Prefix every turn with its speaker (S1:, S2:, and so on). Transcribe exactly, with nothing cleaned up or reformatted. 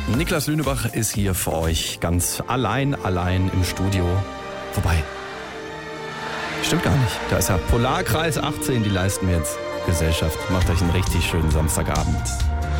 S1: Niklas Lünebach ist hier für euch ganz allein, allein im Studio. Wobei, stimmt gar nicht. Da ist ja Polarkreis achtzehn, die leisten mir jetzt Gesellschaft. Macht euch einen richtig schönen Samstagabend.